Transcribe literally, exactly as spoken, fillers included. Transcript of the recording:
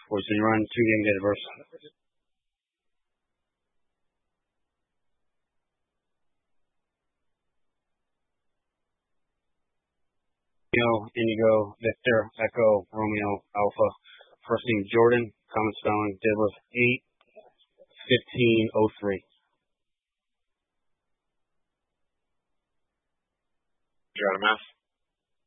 Force and run, two game date of birth. Indigo, Victor, Echo, Romeo, Alpha. First name Jordan, common spelling, date of birth eight fifteen oh three. You got a mess?